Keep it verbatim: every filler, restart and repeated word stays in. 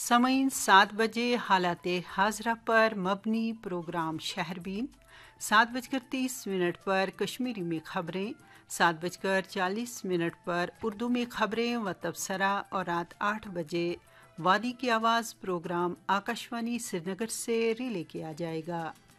समयीन सात बजे हालात हाजरा पर मबनी प्रोग्राम शहरबीन, सात बजकर तीस मिनट पर कश्मीरी में खबरें, सात बजकर चालीस मिनट पर उर्दू में खबरें व तबसरा और रात आठ बजे वादी की आवाज़ प्रोग्राम आकाशवाणी श्रीनगर से रिले किया जाएगा।